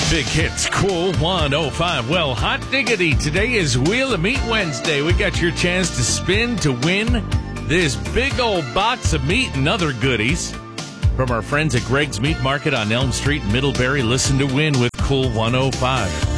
Big Hits, Cool 105. Well, hot diggity, today is Wheel of Meat Wednesday. We got your chance to spin to win this big old box of meat and other goodies from our friends at Greg's Meat Market on Elm Street, Middlebury. Listen to win with Cool 105.